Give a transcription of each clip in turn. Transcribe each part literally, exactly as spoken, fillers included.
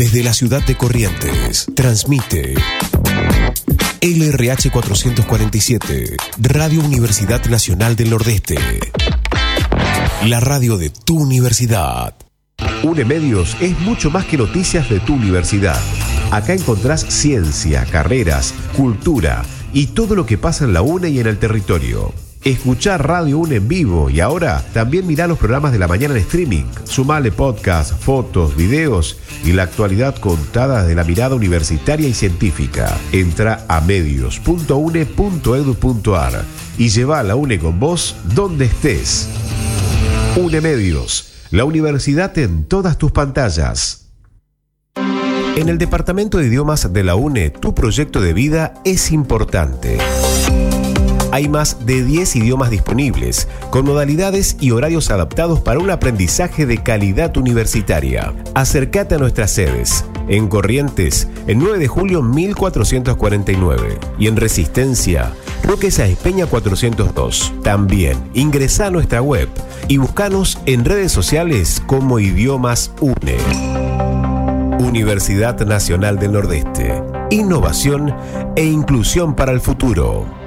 Desde la ciudad de Corrientes, transmite L R H cuatrocientos cuarenta y siete, Radio Universidad Nacional del Nordeste. La radio de tu universidad. UNEMedios es mucho más que noticias de tu universidad. Acá encontrás ciencia, carreras, cultura y todo lo que pasa en la UNE y en el territorio. Escuchá Radio UNE en vivo y ahora también mirá los programas de la mañana en streaming. Sumale podcast, fotos, videos y la actualidad contada desde la mirada universitaria y científica. Entra a medios punto une punto edu punto ar y lleva a la UNE con vos donde estés. UNEMedios, la universidad en todas tus pantallas. En el Departamento de Idiomas de la UNE, tu proyecto de vida es importante. Hay más de diez idiomas disponibles, con modalidades y horarios adaptados para un aprendizaje de calidad universitaria. Acércate a nuestras sedes. En Corrientes, el nueve de julio mil cuatrocientos cuarenta y nueve. Y en Resistencia, Roque Sáenz Peña cuatrocientos dos. También ingresá a nuestra web y buscanos en redes sociales como Idiomas UNE. Universidad Nacional del Nordeste. Innovación e inclusión para el futuro.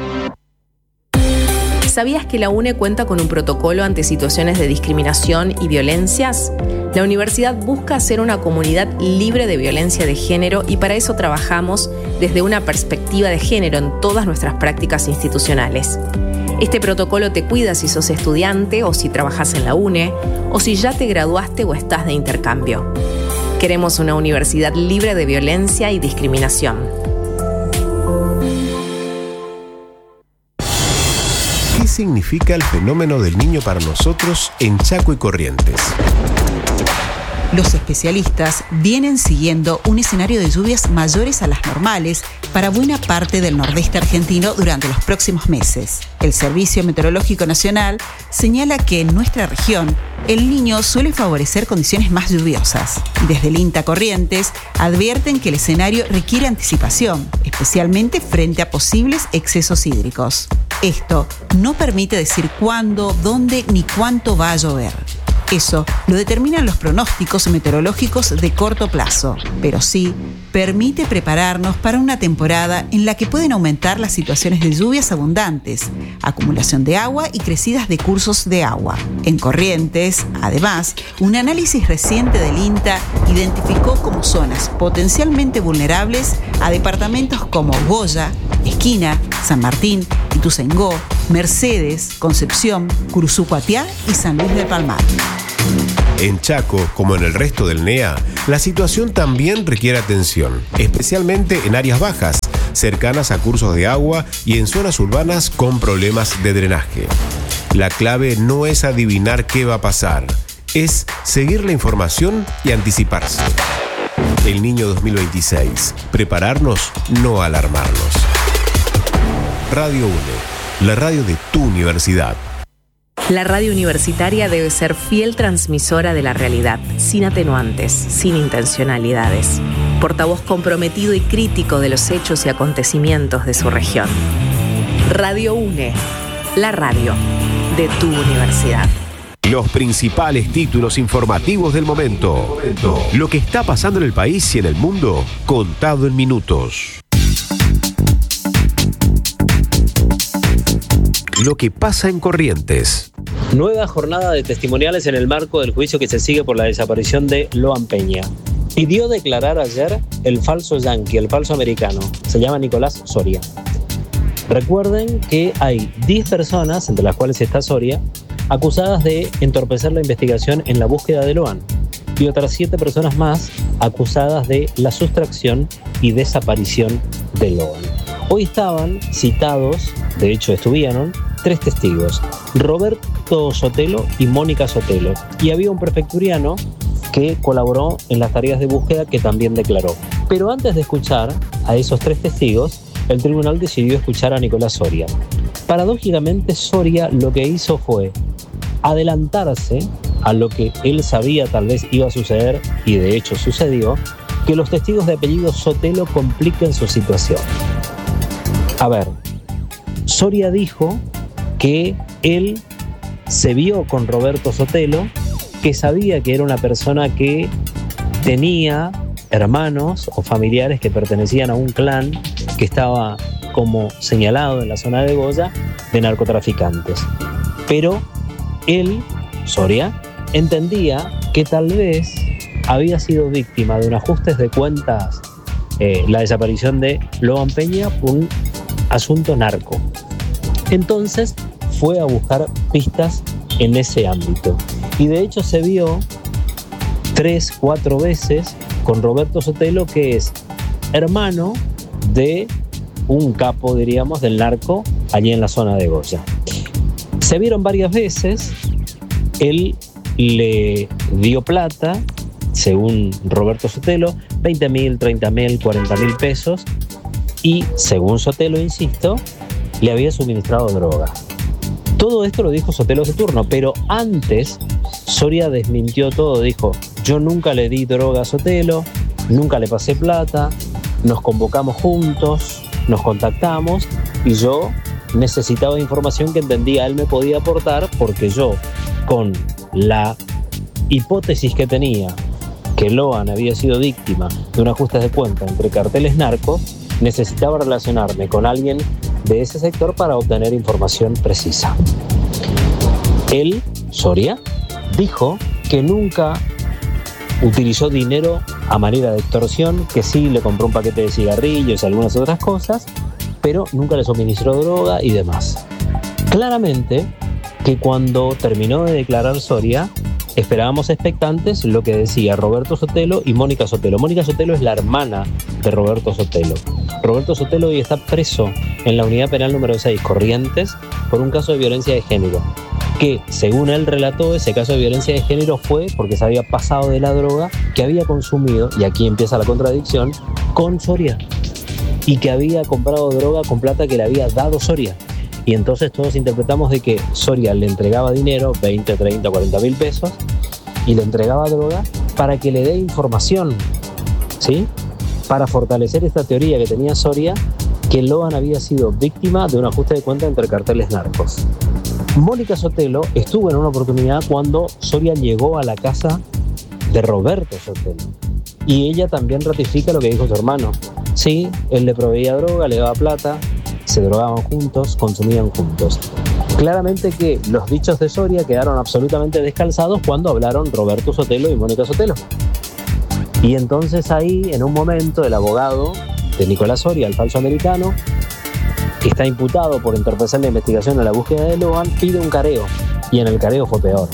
¿Sabías que la UNE cuenta con un protocolo ante situaciones de discriminación y violencias? La universidad busca ser una comunidad libre de violencia de género y para eso trabajamos desde una perspectiva de género en todas nuestras prácticas institucionales. Este protocolo te cuida si sos estudiante o si trabajas en la UNE o si ya te graduaste o estás de intercambio. Queremos una universidad libre de violencia y discriminación. ¿Qué significa el fenómeno del niño para nosotros en Chaco y Corrientes? Los especialistas vienen siguiendo un escenario de lluvias mayores a las normales para buena parte del nordeste argentino durante los próximos meses. El Servicio Meteorológico Nacional señala que en nuestra región el Niño suele favorecer condiciones más lluviosas. Y desde el INTA Corrientes advierten que el escenario requiere anticipación, especialmente frente a posibles excesos hídricos. Esto no permite decir cuándo, dónde ni cuánto va a llover. Eso lo determinan los pronósticos meteorológicos de corto plazo, pero sí permite prepararnos para una temporada en la que pueden aumentar las situaciones de lluvias abundantes, acumulación de agua y crecidas de cursos de agua. En Corrientes, además, un análisis reciente del INTA identificó como zonas potencialmente vulnerables a departamentos como Goya, Esquina, San Martín, Ituzaingó, Mercedes, Concepción, Curuzucuatiá y San Luis del Palmar. En Chaco, como en el resto del N E A, la situación también requiere atención, especialmente en áreas bajas, cercanas a cursos de agua y en zonas urbanas con problemas de drenaje. La clave no es adivinar qué va a pasar, es seguir la información y anticiparse. El Niño dos mil veintiséis. Prepararnos, no alarmarnos. Radio UNE, la radio de tu universidad. La radio universitaria debe ser fiel transmisora de la realidad, sin atenuantes, sin intencionalidades. Portavoz comprometido y crítico de los hechos y acontecimientos de su región. Radio UNE, la radio de tu universidad. Los principales títulos informativos del momento. Lo que está pasando en el país y en el mundo, contado en minutos. Lo que pasa en Corrientes. Nueva jornada de testimoniales en el marco del juicio que se sigue por la desaparición de Loan Peña. Pidió declarar ayer el falso yanqui, el falso americano. Se llama Nicolás Soria. Recuerden que hay diez personas, entre las cuales está Soria, acusadas de entorpecer la investigación en la búsqueda de Loan. Y otras siete personas más acusadas de la sustracción y desaparición de Loan. Hoy estaban citados, de hecho estuvieron, tres testigos, Roberto Sotelo y Mónica Sotelo. Y había un prefecturiano que colaboró en las tareas de búsqueda que también declaró. Pero antes de escuchar a esos tres testigos, el tribunal decidió escuchar a Nicolás Soria. Paradójicamente, Soria lo que hizo fue adelantarse a lo que él sabía tal vez iba a suceder, y de hecho sucedió, que los testigos de apellido Sotelo compliquen su situación. A ver, Soria dijo que él se vio con Roberto Sotelo, que sabía que era una persona que tenía hermanos o familiares que pertenecían a un clan que estaba como señalado en la zona de Goya de narcotraficantes. Pero él, Soria, entendía que tal vez había sido víctima de un ajuste de cuentas, eh, la desaparición de Loan Peña, un asunto narco. Entonces fue a buscar pistas en ese ámbito. Y de hecho se vio tres, cuatro veces con Roberto Sotelo, que es hermano de un capo, diríamos, del narco allí en la zona de Goya. Se vieron varias veces, él le dio plata, según Roberto Sotelo, veinte mil, treinta mil, cuarenta mil pesos, y según Sotelo, insisto, le había suministrado droga. Todo esto lo dijo Sotelo de turno, pero antes Soria desmintió todo, dijo: yo nunca le di droga a Sotelo, nunca le pasé plata, nos convocamos juntos, nos contactamos y yo necesitaba información que entendía él me podía aportar, porque yo, con la hipótesis que tenía que Loan había sido víctima de un ajuste de cuenta entre carteles narcos, necesitaba relacionarme con alguien de ese sector para obtener información precisa. Él, Soria, dijo que nunca utilizó dinero a manera de extorsión, que sí le compró un paquete de cigarrillos y algunas otras cosas, pero nunca le suministró droga y demás. Claramente que cuando terminó de declarar Soria, esperábamos expectantes lo que decía Roberto Sotelo y Mónica Sotelo. Mónica Sotelo es la hermana de Roberto Sotelo. Roberto Sotelo hoy está preso en la unidad penal número seis, Corrientes, por un caso de violencia de género, que, según él relató, ese caso de violencia de género fue porque se había pasado de la droga que había consumido, y aquí empieza la contradicción, con Soria, y que había comprado droga con plata que le había dado Soria. Y entonces todos interpretamos de que Soria le entregaba dinero, veinte, treinta, cuarenta mil pesos, y le entregaba droga para que le dé información, ¿sí? Para fortalecer esta teoría que tenía Soria, que Loan había sido víctima de un ajuste de cuenta entre carteles narcos. Mónica Sotelo estuvo en una oportunidad cuando Soria llegó a la casa de Roberto Sotelo, y ella también ratifica lo que dijo su hermano. Sí, él le proveía droga, le daba plata, se drogaban juntos, consumían juntos. Claramente que los dichos de Soria quedaron absolutamente descalzados cuando hablaron Roberto Sotelo y Mónica Sotelo. Y entonces ahí, en un momento, el abogado de Nicolás Soria, el falso americano, que está imputado por entorpecer la investigación a la búsqueda de Loan, pide un careo. Y en el careo fue peor.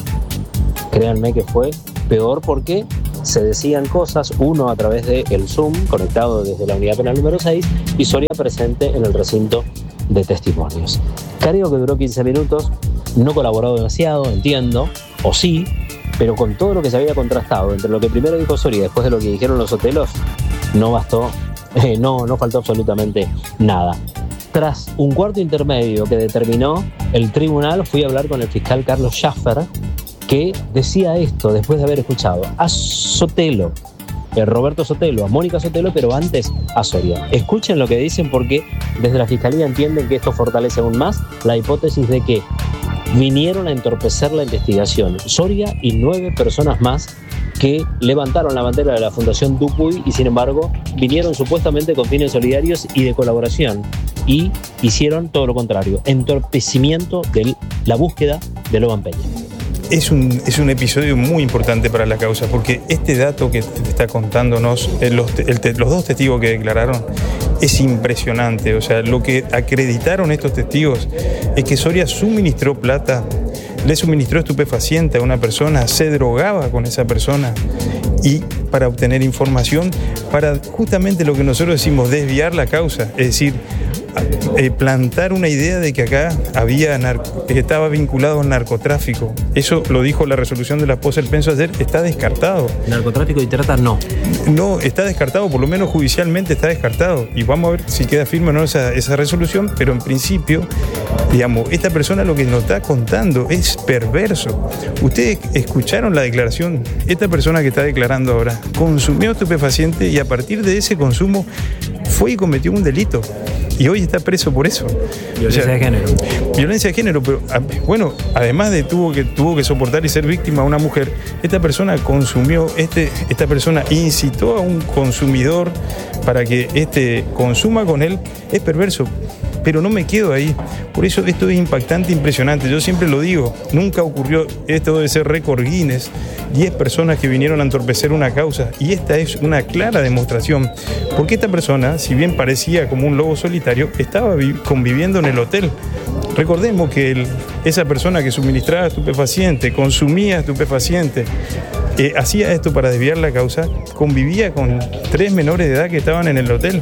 Créanme que fue peor porque se decían cosas, uno a través del Zoom, conectado desde la unidad penal número seis, y Soria presente en el recinto de testimonios. Careo que duró quince minutos, no colaboró demasiado, entiendo, o sí, pero con todo lo que se había contrastado, entre lo que primero dijo Soria y después de lo que dijeron los Sotelos, no bastó, eh, no, no faltó absolutamente nada. Tras un cuarto intermedio que determinó el tribunal, fui a hablar con el fiscal Carlos Schaffer, que decía esto después de haber escuchado a Sotelo, a Roberto Sotelo, a Mónica Sotelo, pero antes a Soria. Escuchen lo que dicen, porque desde la fiscalía entienden que esto fortalece aún más la hipótesis de que vinieron a entorpecer la investigación Soria y nueve personas más que levantaron la bandera de la Fundación Dupuy y sin embargo vinieron supuestamente con fines solidarios y de colaboración, y hicieron todo lo contrario, entorpecimiento de la búsqueda de Loan Peña. Es un, es un episodio muy importante para la causa, porque este dato que está contándonos los, el, los dos testigos que declararon es impresionante. O sea, lo que acreditaron estos testigos es que Soria suministró plata, le suministró estupefaciente a una persona, se drogaba con esa persona, y para obtener información, para justamente lo que nosotros decimos, desviar la causa, es decir, Eh, plantar una idea de que acá había narco, que estaba vinculado al narcotráfico. Eso lo dijo la resolución de la esposa del Penso ayer, está descartado. Narcotráfico y trata no. No, está descartado, por lo menos judicialmente está descartado. Y vamos a ver si queda firme o no esa, esa resolución, pero en principio, digamos, esta persona lo que nos está contando es perverso. Ustedes escucharon la declaración, esta persona que está declarando ahora consumió estupefaciente y a partir de ese consumo fue y cometió un delito. y hoy está preso por eso. Violencia o sea, de género. Violencia de género, pero bueno, además de tuvo que, tuvo que soportar y ser víctima una mujer, esta persona consumió, este, esta persona incitó a un consumidor para que este consuma con él, es perverso. Pero no me quedo ahí. Por eso esto es impactante, impresionante. Yo siempre lo digo, nunca ocurrió, esto debe ser récord Guinness, diez personas que vinieron a entorpecer una causa. Y esta es una clara demostración. Porque esta persona, si bien parecía como un lobo solitario, estaba conviviendo en el hotel. Recordemos que el, esa persona que suministraba estupefaciente, consumía estupefaciente, eh, hacía esto para desviar la causa, convivía con tres menores de edad que estaban en el hotel.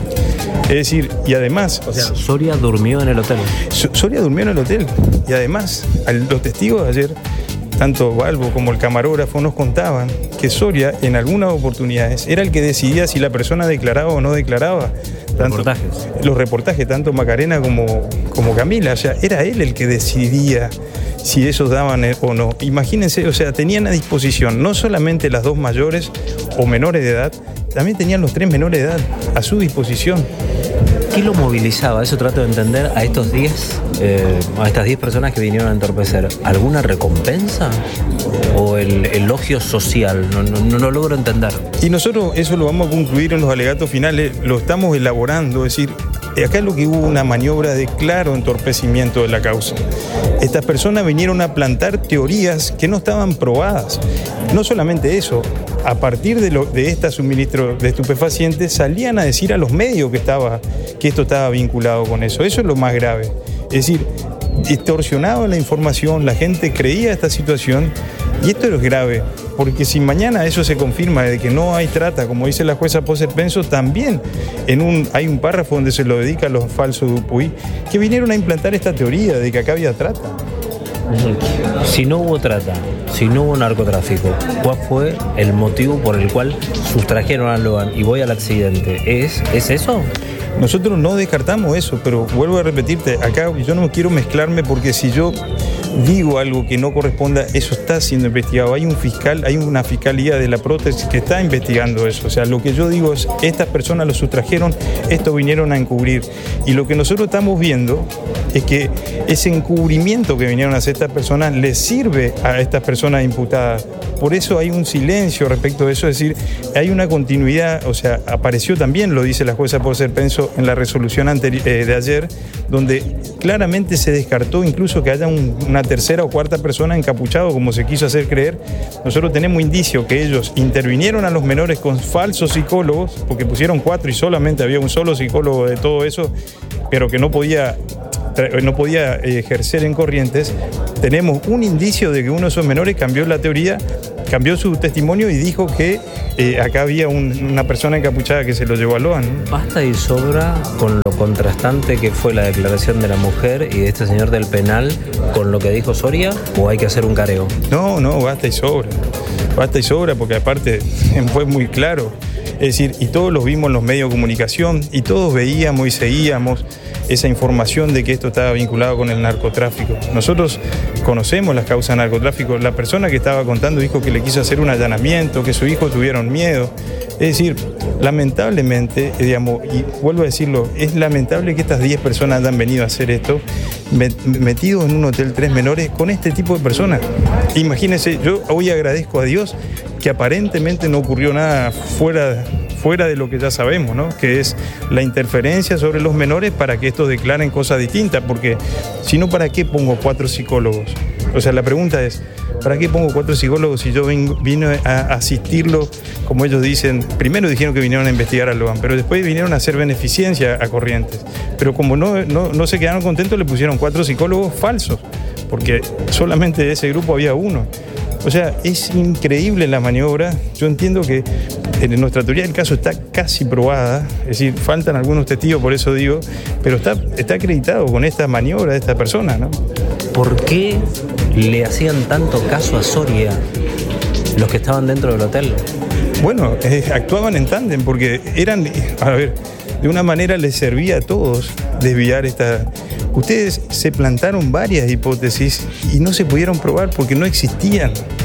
Es decir, y además... O sea, Soria durmió en el hotel. Soria durmió en el hotel. Y además, los testigos de ayer, tanto Balbo como el camarógrafo, nos contaban que Soria, en algunas oportunidades, era el que decidía si la persona declaraba o no declaraba. Tanto, reportajes. Los reportajes, tanto Macarena como, como Camila. O sea, era él el que decidía si esos daban o no. Imagínense, o sea, tenían a disposición no solamente las dos mayores o menores de edad, también tenían los tres menores de edad a su disposición. ¿Qué lo movilizaba? Eso trato de entender a estos diez, eh, a estas diez personas que vinieron a entorpecer. ¿Alguna recompensa? ¿O el elogio social? No, no, no lo logro entender. Y nosotros eso lo vamos a concluir en los alegatos finales, lo estamos elaborando, es decir, acá lo que hubo una maniobra de claro entorpecimiento de la causa. Estas personas vinieron a plantar teorías que no estaban probadas. No solamente eso, a partir de, lo, de este suministro de estupefacientes salían a decir a los medios que, estaba, que esto estaba vinculado con eso. Eso es lo más grave. Es decir, distorsionaban la información, la gente creía esta situación y esto es grave, porque si mañana eso se confirma de que no hay trata, como dice la jueza Poser Penso, también en un, hay un párrafo donde se lo dedica a los falsos Dupuy, que vinieron a implantar esta teoría de que acá había trata. Si no hubo trata, si no hubo narcotráfico, ¿cuál fue el motivo por el cual sustrajeron a Loan y voy al accidente? ¿Es, ¿Es eso? Nosotros no descartamos eso, pero vuelvo a repetirte, acá yo no quiero mezclarme porque si yo digo algo que no corresponda, eso está siendo investigado. Hay un fiscal, hay una fiscalía de la prótesis que está investigando eso. O sea, lo que yo digo es, estas personas lo sustrajeron, esto vinieron a encubrir. Y lo que nosotros estamos viendo es que ese encubrimiento que vinieron a hacer estas personas les sirve a estas personas imputadas. Por eso hay un silencio respecto de eso, es decir, hay una continuidad, o sea, apareció también, lo dice la jueza Poser Penso en la resolución anteri- eh, de ayer, donde claramente se descartó incluso que haya un, una tercera o cuarta persona encapuchado, como se quiso hacer creer. Nosotros tenemos indicio que ellos intervinieron a los menores con falsos psicólogos, porque pusieron cuatro y solamente había un solo psicólogo de todo eso, pero que no podía, no podía ejercer en Corrientes. Tenemos un indicio de que uno de esos menores cambió la teoría, cambió su testimonio y dijo que eh, acá había un, una persona encapuchada que se lo llevó a Loan. ¿Basta y sobra con lo contrastante que fue la declaración de la mujer y de este señor del penal con lo que dijo Soria, o hay que hacer un careo? No, no, basta y sobra. Basta y sobra porque aparte fue muy claro. Es decir, y todos los vimos en los medios de comunicación y todos veíamos y seguíamos esa información de que esto estaba vinculado con el narcotráfico. Nosotros conocemos las causas de narcotráfico. La persona que estaba contando dijo que le quiso hacer un allanamiento, que su hijo tuvieron miedo. Es decir, lamentablemente, digamos, y vuelvo a decirlo, es lamentable que estas diez personas hayan venido a hacer esto, metidos en un hotel tres menores con este tipo de personas. Imagínense, yo hoy agradezco a Dios que aparentemente no ocurrió nada fuera, fuera de lo que ya sabemos, ¿no? Que es la interferencia sobre los menores para que estos declaren cosas distintas, porque si no, ¿para qué pongo cuatro psicólogos? O sea, la pregunta es, ¿para qué pongo cuatro psicólogos si yo vine a asistirlo, como ellos dicen? Primero dijeron que vinieron a investigar a Loan, pero después vinieron a hacer beneficencia a Corrientes. Pero como no, no, no se quedaron contentos, le pusieron cuatro psicólogos falsos, porque solamente de ese grupo había uno. O sea, es increíble la maniobra. Yo entiendo que en nuestra teoría del caso está casi probada, es decir, faltan algunos testigos, por eso digo, pero está, está acreditado con esta maniobra de esta persona, ¿no? ¿Por qué le hacían tanto caso a Soria los que estaban dentro del hotel? Bueno, eh, actuaban en tándem porque eran, a ver, de una manera les servía a todos desviar esta... Ustedes se plantaron varias hipótesis y no se pudieron probar porque no existían.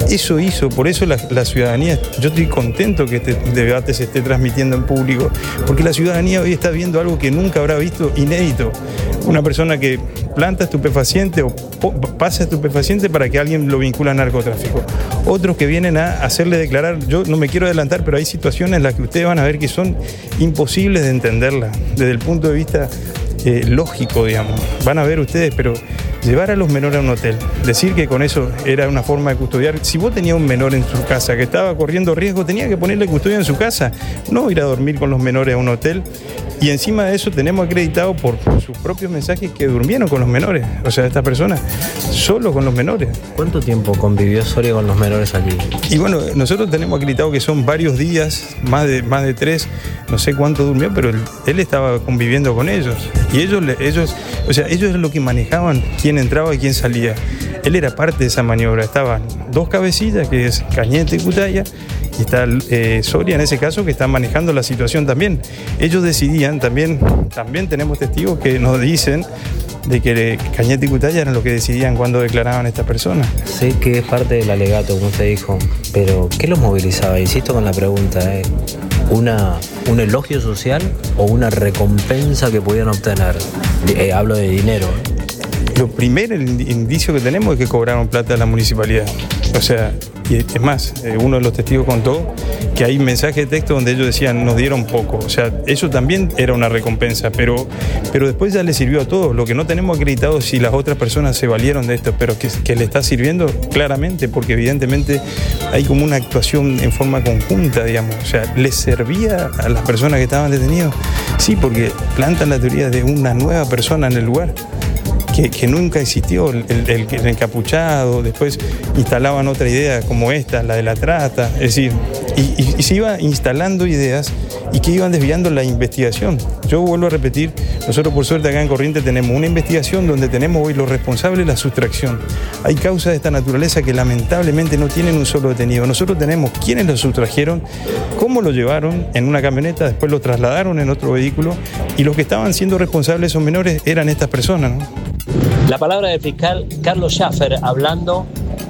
Eso hizo, por eso la, la ciudadanía, yo estoy contento que este debate se esté transmitiendo en público, porque la ciudadanía hoy está viendo algo que nunca habrá visto, inédito. Una persona que planta estupefaciente o pasa estupefaciente para que alguien lo vincula a narcotráfico. Otros que vienen a hacerle declarar, yo no me quiero adelantar, pero hay situaciones en las que ustedes van a ver que son imposibles de entenderlas desde el punto de vista eh, lógico, digamos. Van a ver ustedes, pero llevar a los menores a un hotel, decir que con eso era una forma de custodiar. Si vos tenías un menor en su casa que estaba corriendo riesgo, tenía que ponerle custodia en su casa, no ir a dormir con los menores a un hotel. Y encima de eso tenemos acreditado por sus propios mensajes que durmieron con los menores. O sea, esta persona solo con los menores. ¿Cuánto tiempo convivió Soria con los menores allí? Y bueno, nosotros tenemos acreditado que son varios días, más de, más de tres, no sé cuánto durmió, pero él, él estaba conviviendo con ellos. Y ellos, ellos, o sea, ellos eran los que manejaban quién entraba y quién salía. Él era parte de esa maniobra. Estaban dos cabecillas, que es Cañete y Cutaya, y está eh, Soria en ese caso, que está manejando la situación también. Ellos decidían, también, también tenemos testigos que nos dicen de que Cañete y Cutaya eran los que decidían cuándo declaraban a esta persona. Sé que es parte del alegato, como usted dijo, pero ¿qué los movilizaba? Insisto con la pregunta, ¿eh? Una, ¿un elogio social o una recompensa que pudieran obtener? Eh, hablo de dinero, ¿eh? Lo primero, el indicio que tenemos es que cobraron plata a la municipalidad. O sea, y es más, uno de los testigos contó que hay mensajes de texto donde ellos decían, nos dieron poco. O sea, eso también era una recompensa, pero, pero después ya le sirvió a todos. Lo que no tenemos acreditado es si las otras personas se valieron de esto, pero que, que le está sirviendo claramente, porque evidentemente hay como una actuación en forma conjunta, digamos. O sea, ¿les servía a las personas que estaban detenidos? Sí, porque plantan la teoría de una nueva persona en el lugar. Que, que nunca existió, el, el, el encapuchado, después instalaban otra idea como esta, la de la trata, es decir, y, y, y se iba instalando ideas y que iban desviando la investigación. Yo vuelvo a repetir, nosotros por suerte acá en Corrientes tenemos una investigación donde tenemos hoy los responsables de la sustracción. Hay causas de esta naturaleza que lamentablemente no tienen un solo detenido. Nosotros tenemos quiénes lo sustrajeron, cómo lo llevaron en una camioneta, después lo trasladaron en otro vehículo, y los que estaban siendo responsables de esos menores eran estas personas, ¿no? La palabra del fiscal Carlos Schaffer hablando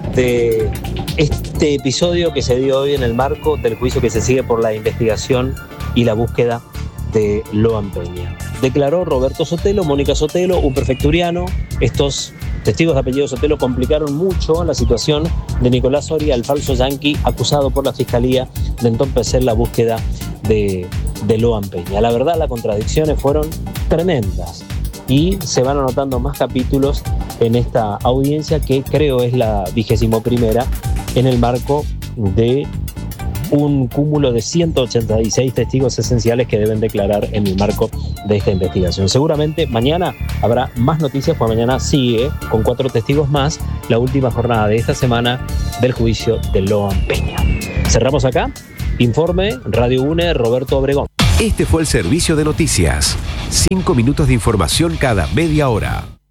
de este episodio que se dio hoy en el marco del juicio que se sigue por la investigación y la búsqueda de Loan Peña. Declaró Roberto Sotelo, Mónica Sotelo, un prefecturiano. Estos testigos de apellido Sotelo complicaron mucho la situación de Nicolás Soria, el falso yanqui acusado por la fiscalía de entorpecer la búsqueda de, de Loan Peña. La verdad, las contradicciones fueron tremendas. Y se van anotando más capítulos en esta audiencia que creo es la vigésimo primera en el marco de un cúmulo de ciento ochenta y seis testigos esenciales que deben declarar en el marco de esta investigación. Seguramente mañana habrá más noticias, porque mañana sigue con cuatro testigos más la última jornada de esta semana del juicio de Loan Peña. Cerramos acá. Informe Radio UNE, Roberto Obregón. Este fue el servicio de noticias. Cinco minutos de información cada media hora.